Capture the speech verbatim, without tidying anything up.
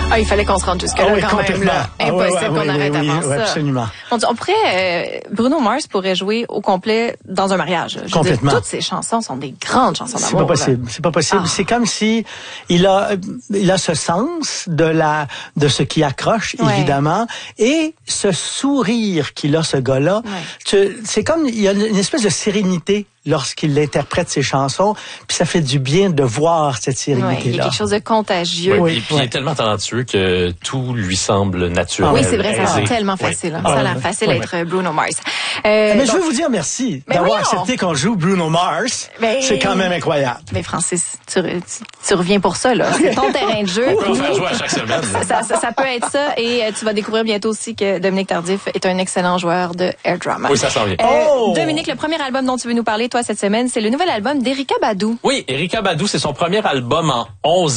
Ah, il fallait qu'on se rende jusque-là ah oui, quand même. Là. Ah, Impossible ouais, ouais, qu'on oui, arrête oui, avant oui, ça. Oui, absolument. On, on pourrait, euh, Bruno Mars pourrait jouer au complet dans un mariage. Je Complètement. veux dire, toutes ces chansons sont des grandes chansons d'amour. C'est pas possible. C'est pas possible. Ah. C'est comme si il a, il a ce sens de la, de ce qui accroche, ouais. évidemment, et ce sourire qu'il a, ce gars-là. Ouais. Tu, c'est comme, il y a une espèce de sérénité lorsqu'il interprète ses chansons, puis ça fait du bien de voir cette sérénité-là. Ouais, il y a quelque chose de contagieux. Oui, et puis ouais. il est tellement talentueux que tout lui semble naturel. Oui, c'est vrai, ça a l'air tellement Oui. facile. Hein. Ah, ça a l'air ouais. facile Ouais. d'être Bruno Mars. Euh, Mais donc, je veux vous dire merci Mais d'avoir voyons. accepté qu'on joue Bruno Mars. Mais- C'est quand même incroyable. mais Francis, tu, tu, tu reviens pour ça, là. C'est ton terrain de jeu. On peut en faire jouer à chaque semaine. Ça, ça, ça peut être ça. Et euh, tu vas découvrir bientôt aussi que Dominique Tardif est un excellent joueur de air drum. Oui, ça s'en vient. Euh, Oh! Dominique, le premier album dont tu veux nous parler, toi, cette semaine, c'est le nouvel album d'Erykah Badu. Oui, Erykah Badu, c'est son premier album en onze